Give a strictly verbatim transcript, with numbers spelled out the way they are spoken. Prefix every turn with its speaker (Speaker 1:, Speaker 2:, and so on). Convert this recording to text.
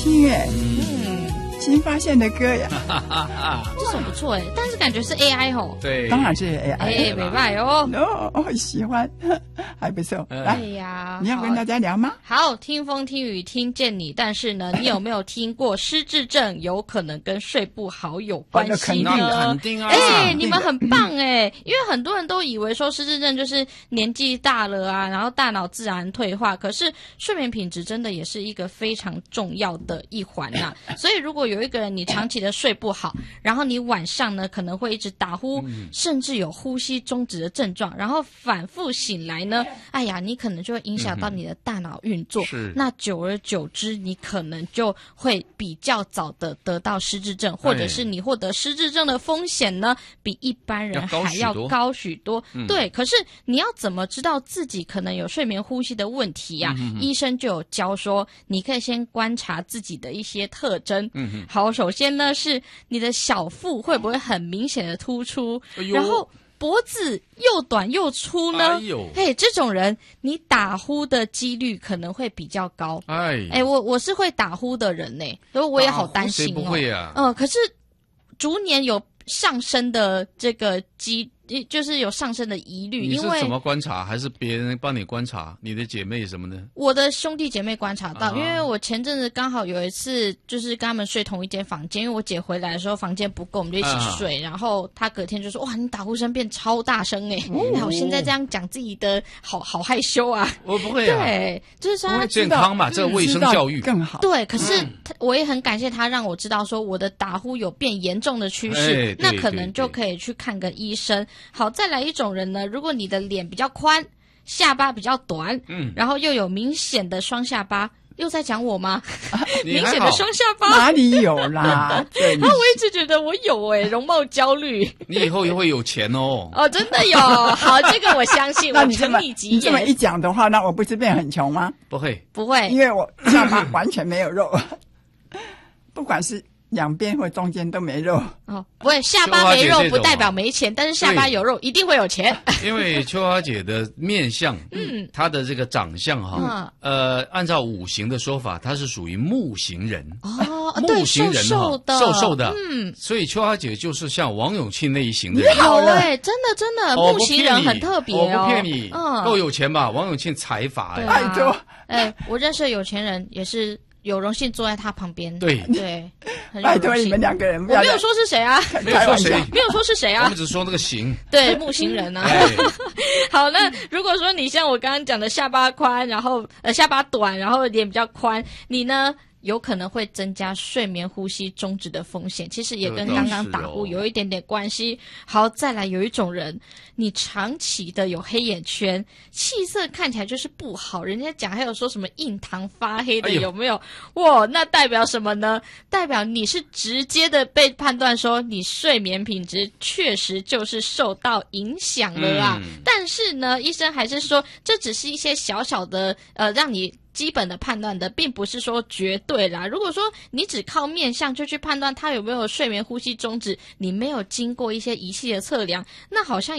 Speaker 1: 听哎，
Speaker 2: 嗯，
Speaker 1: 新发现的歌呀，
Speaker 2: 这首不错哎，但是感觉是 A I 吼。
Speaker 3: 对，
Speaker 1: 当然是 A I，
Speaker 2: 哎，没办哦。
Speaker 1: 哦，喜欢，还不错。
Speaker 2: 哎
Speaker 1: 来，
Speaker 2: 呀，
Speaker 1: 你要跟大家聊吗？
Speaker 2: 好，听风听雨听见你，但是呢，你有没有听过失智症有可能跟睡不好有关系呢？
Speaker 3: 那肯定啊！
Speaker 2: 哎，你们很棒哎，因为很多人都以为说失智症就是年纪大了啊，然后大脑自然退化，可是睡眠品质真的也是一个非常重要的一环呐、啊。所以如果有一个人你长期的睡不好，然后你晚上呢可能会一直打呼，嗯、甚至有呼吸中止的症状，然后反复醒来呢，哎呀，你可能就会影响到你的大脑运作。
Speaker 3: 是、嗯，
Speaker 2: 那久而久之，你可能就会比较早的得到失智症，或者是你获得失智症的风险呢，比一般人还要高许多。
Speaker 3: 嗯、
Speaker 2: 对，可是你要怎么知道自己可能有睡眠呼吸的问题呀、啊嗯？医生就有教说，你可以先观察自己的一些特征。
Speaker 3: 嗯，
Speaker 2: 好，首先呢是你的小腹会不会很明显的突出，
Speaker 3: 哎、
Speaker 2: 然后脖子又短又粗呢？
Speaker 3: 哎呦，
Speaker 2: 嘿，这种人你打呼的几率可能会比较高。
Speaker 3: 哎，
Speaker 2: 哎，我我是会打呼的人呢，所以我也好担心哦。
Speaker 3: 谁不会啊？
Speaker 2: 嗯、呃，可是逐年有上升的这个机。就是有上升的疑虑，
Speaker 3: 你是
Speaker 2: 因为
Speaker 3: 怎么观察？还是别人帮你观察？你的姐妹什么的？
Speaker 2: 我的兄弟姐妹观察到，
Speaker 3: 啊、
Speaker 2: 因为我前阵子刚好有一次，就是跟他们睡同一间房间，因为我姐回来的时候房间不够，我们就一起睡。啊、然后她隔天就说：“哇，你打呼声变超大声哎！”哦、我现在这样讲自己的，好好害羞啊。
Speaker 3: 我不会啊，
Speaker 2: 对，就是说他
Speaker 3: 健康嘛，嗯、这个卫生教育
Speaker 1: 更好。
Speaker 2: 对，可是他我也很感谢他，让我知道说我的打呼有变严重的趋势，
Speaker 3: 哎、
Speaker 2: 那可能就可以去看个医生。好，再来一。种人呢，如果你的脸比较宽，下巴比较短，
Speaker 3: 嗯，
Speaker 2: 然后又有明显的双下巴，又在讲我吗？
Speaker 3: 啊、
Speaker 2: 明显的双下巴
Speaker 1: 哪里有啦？对，
Speaker 2: 啊，我一直觉得我有哎、欸，容貌焦虑。
Speaker 3: 你以后也会有钱哦。
Speaker 2: 哦，真的有。好，这个我相信。
Speaker 1: 那你这么
Speaker 2: 你
Speaker 1: 这么一讲的话，那我不是变很穷吗？
Speaker 3: 不会，
Speaker 2: 不会，
Speaker 1: 因为我下巴完全没有肉，不管是。两边或中间都没肉
Speaker 2: 哦，不会，下巴没肉不代表没钱，但是下巴有肉一定会有钱。
Speaker 3: 因为秋花姐的面相，嗯，她的这个长相哈，嗯、呃，按照五行的说法，她是属于木型人
Speaker 2: 哦，
Speaker 3: 木型人哈，
Speaker 2: 瘦
Speaker 3: 瘦的，
Speaker 2: 嗯，
Speaker 3: 所以秋花姐就是像王永庆那一型的人。
Speaker 2: 你好哎，真的真的，
Speaker 3: 哦、
Speaker 2: 木型人很特别哦，
Speaker 3: 我不骗你，
Speaker 2: 嗯，
Speaker 3: 够有钱吧？王永庆财阀哎，
Speaker 1: 拜托，
Speaker 2: 哎，我认识的有钱人也是。有荣幸坐在他旁边，
Speaker 3: 对
Speaker 2: 对，
Speaker 1: 拜托你们两个人，
Speaker 2: 我没有说是谁啊，
Speaker 3: 没有说谁，
Speaker 2: 没有说是谁啊，
Speaker 3: 我们只说那个型，
Speaker 2: 对，木型人啊。好，那如果说你像我刚刚讲的下巴宽，然后呃下巴短，然后脸比较宽，你呢？有可能会增加睡眠呼吸中止的风险，其实也跟刚刚打呼有一点点关系。好，再来有一种人，你长期的有黑眼圈，气色看起来就是不好，人家讲还有说什么印堂发黑的，有没有？哇，那代表什么呢？代表你是直接的被判断说你睡眠品质确实就是受到影响了啊。嗯、但是呢，医生还是说这只是一些小小的呃让你。基本的判断的，并不是说绝对啦。如果说你只靠面相就去判断他有没有睡眠呼吸中止，你没有经过一些仪器的测量，那好像